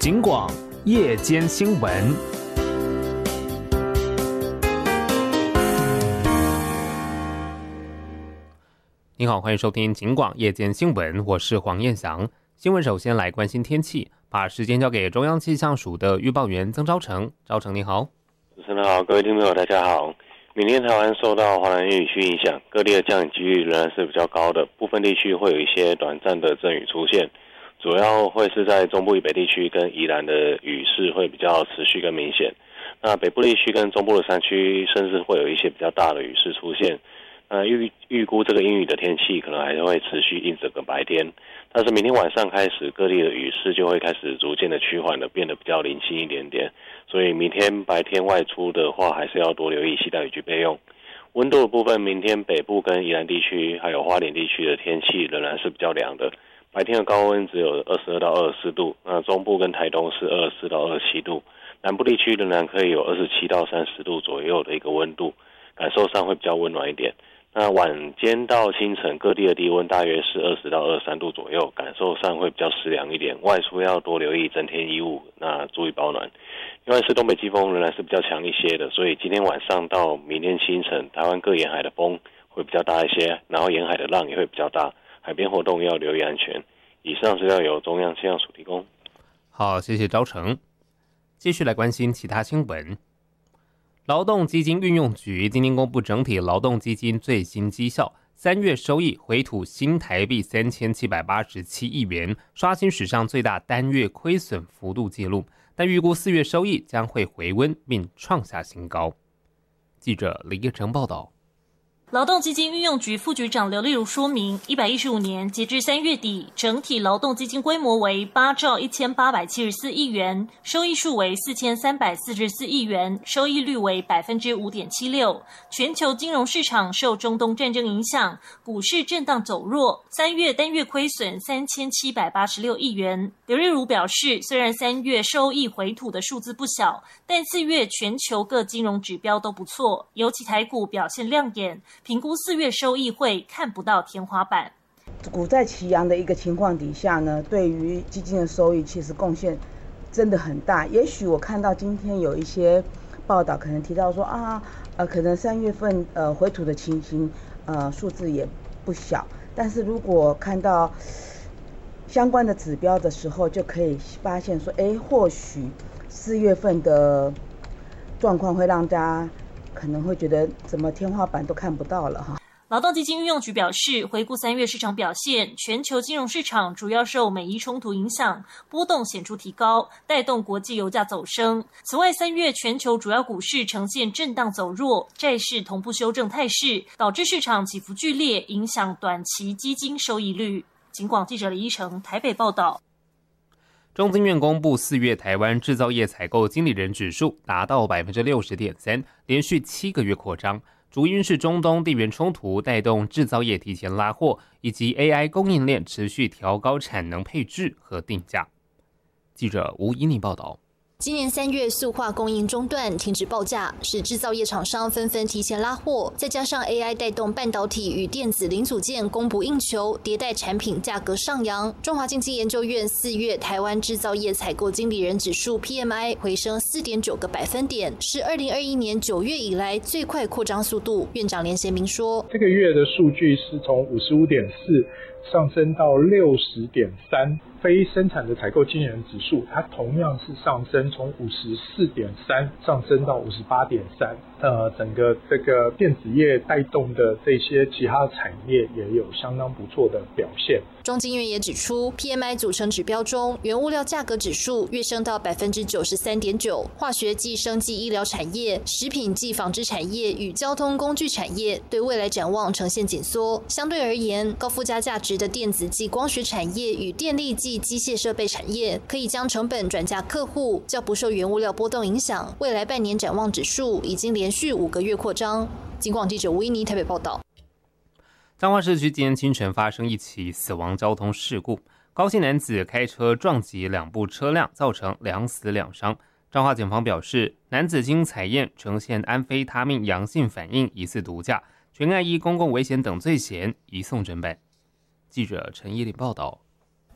警广夜间新闻。你好，欢迎收听警广夜间新闻，我是黄彦翔。新闻首先来关心天气，把时间交给中央气象署的预报员曾昭成。昭成你好。 主持人好，各位听众朋友大家好。明天台湾受到华南雨区影响，各地的降雨几率仍然是比较高的，部分地区会有一些短暂的阵雨出现，主要会是在中部以北地区跟宜兰的雨势会比较持续跟明显。那北部地区跟中部的山区甚至会有一些比较大的雨势出现。预估这个阴雨的天气可能还是会持续一整个白天，但是明天晚上开始，各地的雨势就会开始逐渐的趋缓的，变得比较零星一点点。所以明天白天外出的话，还是要多留意携带雨具备用。温度的部分，明天北部跟宜兰地区还有花莲地区的天气仍然是比较凉的，白天的高温只有22到24度，那中部跟台东是24到27度，南部地区仍然可以有27到30度左右的一个温度，感受上会比较温暖一点。那晚间到清晨，各地的低温大约是20到23度左右，感受上会比较湿凉一点，外出要多留意增添衣物，那注意保暖。另外是东北季风仍然是比较强一些的，所以今天晚上到明天清晨，台湾各沿海的风会比较大一些，然后沿海的浪也会比较大，海边活动要留意安全。以上是要由中央气象署提供。 好，谢谢昭成。继续来关心其他新闻。劳动基金运用局今天公布整体劳动基金最新绩效，3月收益回吐新台币3787亿元，刷新史上最大单月亏损幅度纪录，但预估4月收益将会回温并创下新高。记者李叶成报道。 劳动基金运用局副局长刘丽如说明，115年截至3月底，整体劳动基金规模为8兆1874亿元，收益数为4344亿元，收益率为 5.76%。全球金融市场受中东战争影响，股市震荡走弱，3月单月亏损3786亿元。刘丽如表示，虽然3月收益回吐的数字不小，但4月全球各金融指标都不错，尤其台股表现亮眼。评估4月收益会看不到天花板。 股债齐扬的一个情况底下呢，对于基金的收益其实贡献真的很大。也许我看到今天有一些报道可能提到说可能3月份回吐的情形数字也不小，但是如果看到相关的指标的时候，就可以发现说或许4月份的状况会让大家可能会觉得怎么天花板都看不到了哈。 劳动基金运用局表示，回顾3月市场表现，全球金融市场主要受美伊冲突影响，波动显著提高，带动国际油价走升。此外，3月全球主要股市呈现震荡走弱，债市同步修正态势，导致市场起伏剧烈，影响短期基金收益率。警广记者李依成台北报道。 中经院公布4月台湾制造业采购经理人指数达到 60.3%， 连续7个月扩张，主因是中东地缘冲突带动制造业提前拉货，以及 AI 供应链持续调高产能配置和定价。记者吴依妮报道。 今年3月塑化供应中断，停止报价，使制造业厂商纷纷提前拉货，再加上 AI 带动半导体与电子零组件供不应求，迭代产品价格上扬。中华经济研究院4月台湾制造业采购经理人指数 PMI 回升 4.9 个百分点，是2021年9月以来最快扩张速度。院长连贤明说， 这个月的数据是从 55.4 上升到 60.3， 非生产的采购经理人指数它同样是上升，从 54.3 上升到 58.3。整个这个电子业带动的这些其他产业也有相当不错的表现。 中经院也指出 ，PMI 组成指标中，原物料价格指数跃升到 93.9%， 化学暨生技医疗产业、食品暨纺织产业与交通工具产业对未来展望呈现紧缩。相对而言，高附加价值的电子暨光学产业与电力暨机械设备产业，可以将成本转嫁客户，较不受原物料波动影响。未来半年展望指数已经连续5个月扩张。警广记者吴依妮台北报道。 彰化市区今天清晨发生一起死亡交通事故，高姓男子开车撞击2部车辆，造成2死2伤。彰化警方表示，男子经采验呈现安非他命阳性反应，疑似毒驾，全案依公共危险等罪嫌移送侦办。记者陈依林报道。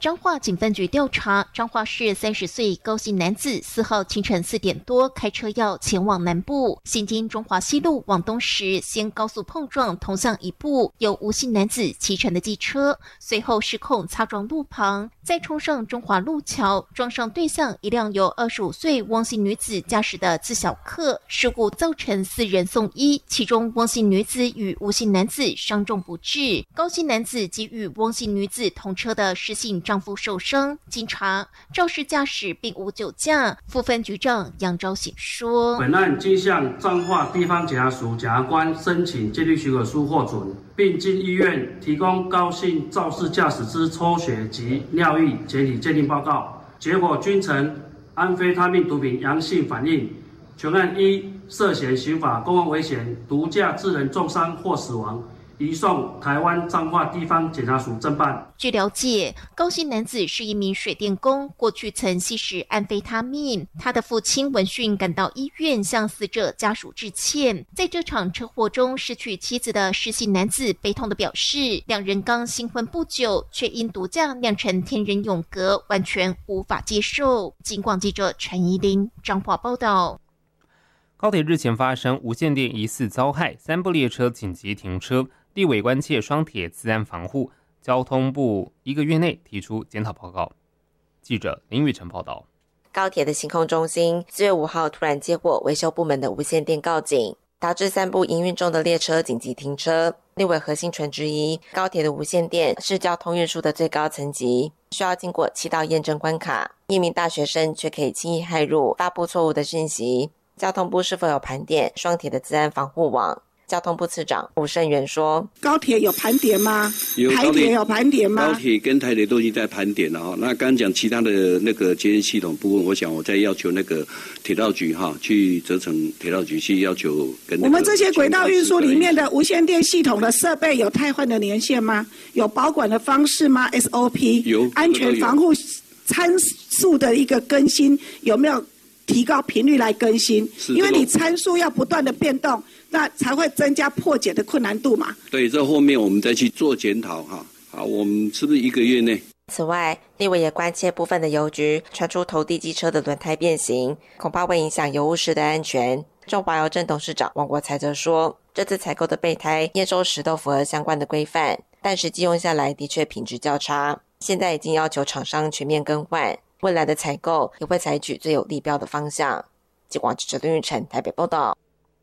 彰化警分局调查，彰化市30岁高姓男子4号清晨4点多开车要前往南部，行经中华西路往东时，先高速碰撞同向一部由吴姓男子骑乘的机车，随后失控擦撞路旁，再冲上中华路桥，撞上对向一辆由25岁汪姓女子驾驶的自小客，事故造成4人送医，其中汪姓女子与吴姓男子伤重不治，高姓男子及与汪姓女子同车的施姓丈夫受伤。经查，肇事驾驶并无酒驾。副分局长杨昭显说， 本案经向彰化地方检察署检察官申请鉴定许可书获准，并经医院提供高姓肇事驾驶之抽血及尿液检体鉴定报告，结果均呈安非他命毒品阳性反应。全案依涉嫌刑法公共危险、毒驾致人重伤或死亡，移送台湾彰化地方检察署侦办。 据了解，高姓男子是一名水电工，过去曾吸食安非他命。他的父亲闻讯赶到医院，向死者家属致歉。在这场车祸中失去妻子的施姓男子悲痛地表示，两人刚新婚不久，却因毒驾酿成天人永隔，完全无法接受。警广记者陈怡玲彰化报道。 高铁日前发生无线电疑似遭害，3部列车紧急停车，立委关切双铁资安防护，交通部1个月内提出检讨报告。记者林玉成报道。 高铁的行控中心4月5号突然接获维修部门的无线电告警，导致3部营运中的列车紧急停车。立委何欣纯质疑，高铁的无线电是交通运输的最高层级，需要经过7道验证关卡，一名大学生却可以轻易骇入，发布错误的讯息。交通部是否有盘点双铁的资安防护网？交通部次长吴胜元说： 高铁有盘点吗？台铁有盘点吗？ 高铁跟台铁都已经在盘点了。那刚刚讲其他的那个节电系统部分，我想我再要求那个铁道局去责成铁道局去要求跟我们这些轨道运输里面的无线电系统的设备有汰换的年限吗？有保管的方式吗 ？SOP 有安全防护参数的一个更新有没有？提高频率来更新，因为你参数要不断的变动，那才会增加破解的困难度嘛。 对，这后面我们再去做检讨好，我们是不是1个月内？ 此外，立委也关切部分的邮局传出投递机车的轮胎变形，恐怕会影响邮务室的安全。中华邮政董事长王国才则说，这次采购的备胎验收时都符合相关的规范，但实际用下来的确品质较差，现在已经要求厂商全面更换。未来的采购也会采取最有利标的方向。记者记者林玉成台北报道。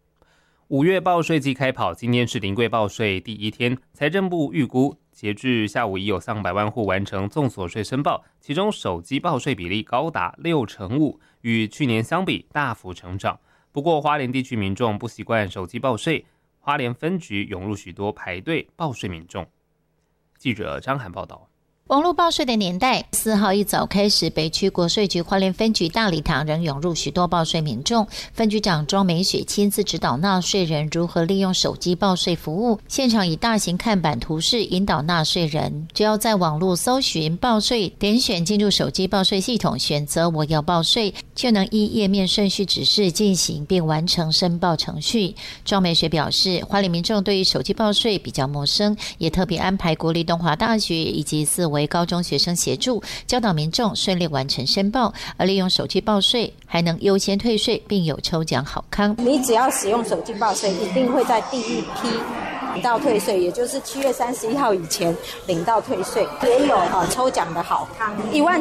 5月报税季开跑，今天是临柜报税第1天，财政部预估截至下午已有上百万户完成综所税申报，其中手机报税比例高达65%，与去年相比大幅成长。不过花莲地区民众不习惯手机报税，花莲分局涌入许多排队报税民众。记者张涵报道。 网络报税的年代，4号一早开始，北区国税局花莲分局大礼堂仍涌入许多报税民众。分局长庄美雪亲自指导纳税人如何利用手机报税服务，现场以大型看板图示引导纳税人，只要在网络搜寻报税，点选进入手机报税系统，选择我要报税，就能依页面顺序指示进行并完成申报程序。庄美雪表示，花莲民众对于手机报税比较陌生，也特别安排国立东华大学以及4位高中学生协助，教导民众顺利完成申报，而利用手机报税还能优先退税，并有抽奖好康。 你只要使用手机报税，一定会在第一批领到退税，也就是7月31号以前领到退税，也有抽奖的好康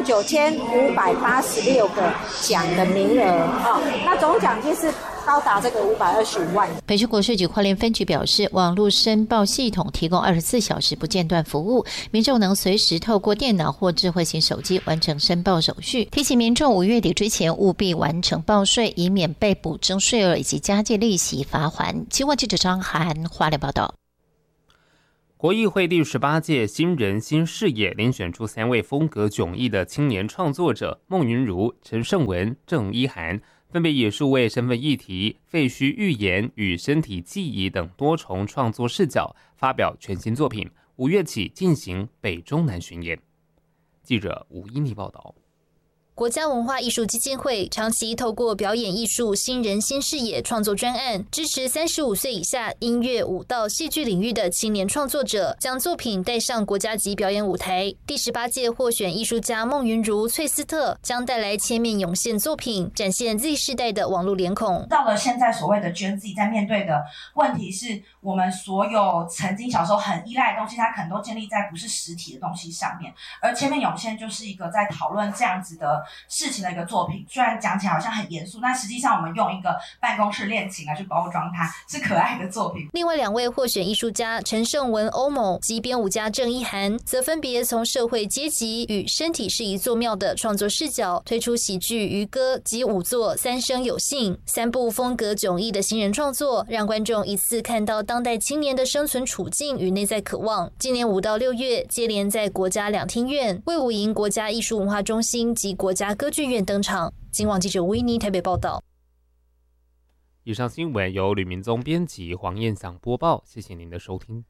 ，19586个奖的名额那总奖金是高达这个525万。 北区国税局花莲分局表示，网络申报系统提供24小时不间断服务，民众能随时透过电脑或智慧型手机完成申报手续。提醒民众5月底之前务必完成报税，以免被补征税额以及加计利息罚锾。新闻记者张涵花莲报道。 国议会第18届新人新视野遴选出3位风格迥异的青年创作者孟云如、陈胜文、郑一涵，分别以数位身份议题、废墟预言与身体记忆等多重创作视角发表全新作品，5月起进行北中南巡演。记者吴一妮报道。 国家文化艺术基金会长期透过表演艺术新人新视野创作专案，支持35岁以下音乐、舞蹈、戏剧领域的青年创作者，将作品带上国家级表演舞台。第18届获选艺术家孟云如、翠斯特将带来千面涌现作品，展现 Z 世代的网络脸孔。 到了现在，所谓的 Gen Z 在面对的问题是，我们所有曾经小时候很依赖的东西，它可能都建立在不是实体的东西上面，而千面涌现就是一个在讨论这样子的事情的一个作品。虽然讲起来好像很严肃，但实际上我们用一个办公室恋情来去包装它，是可爱的作品。 另外2位获选艺术家陈胜文、欧某及编舞家郑一涵，则分别从社会阶级与身体是一座庙的创作视角，推出喜剧、渔歌及舞作三生有幸3部风格迥异的新人创作，让观众一次看到当代青年的生存处境与内在渴望。今年5到6月，接连在国家2厅院、卫武营国家艺术文化中心及国家歌剧院登场。今晚记者维尼台北报道。 以上新闻由吕明宗编辑，黄燕祥播报。谢谢您的收听。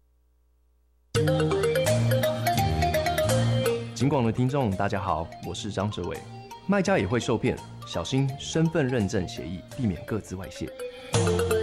警广的听众大家好，我是张哲伟。卖家也会受骗，小心身份认证协议，避免个资外泄。